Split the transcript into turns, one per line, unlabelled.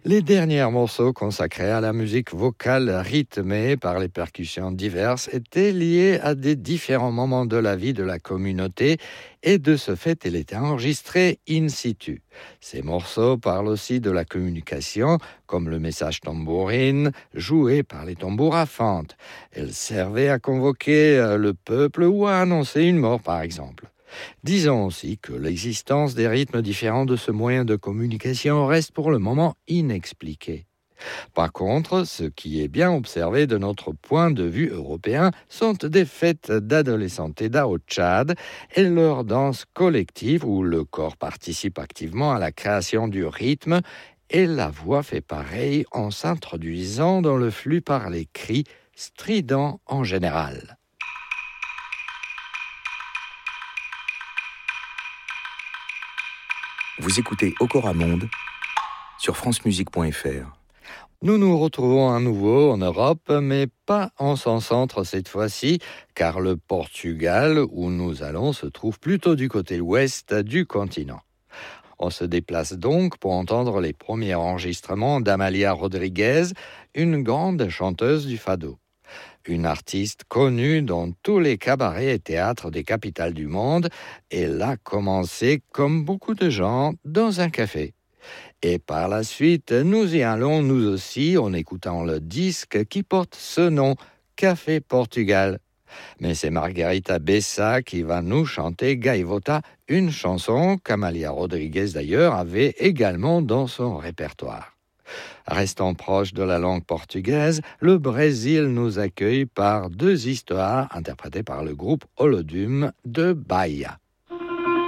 Les derniers morceaux consacrés à la musique vocale rythmée par les percussions diverses étaient liés à des différents moments de la vie de la communauté et de ce fait, ils étaient enregistrés in situ. Ces morceaux parlent aussi de la communication, comme le message tambourine joué par les tambours à fente. Elles servaient à convoquer le peuple ou à annoncer une mort, par exemple. Disons aussi que l'existence des rythmes différents de ce moyen de communication reste pour le moment inexpliquée. Par contre, ce qui est bien observé de notre point de vue européen sont des fêtes d'adolescentés au Tchad et leur danse collective où le corps participe activement à la création du rythme et la voix fait pareil en s'introduisant dans le flux par les cris stridents en général.
Vous écoutez Okora Monde sur francemusique.fr.
Nous nous retrouvons à nouveau en Europe, mais pas en son centre cette fois-ci, car le Portugal, où nous allons, se trouve plutôt du côté ouest du continent. On se déplace donc pour entendre les premiers enregistrements d'Amália Rodrigues, une grande chanteuse du fado. Une artiste connue dans tous les cabarets et théâtres des capitales du monde, elle a commencé, comme beaucoup de gens, dans un café. Et par la suite, nous y allons nous aussi en écoutant le disque qui porte ce nom, Café Portugal. Mais c'est Margarita Bessa qui va nous chanter Gaivota, une chanson qu'Amália Rodrigues d'ailleurs avait également dans son répertoire. Restant proche de la langue portugaise, le Brésil nous accueille par deux histoires interprétées par le groupe Olodum de Bahia.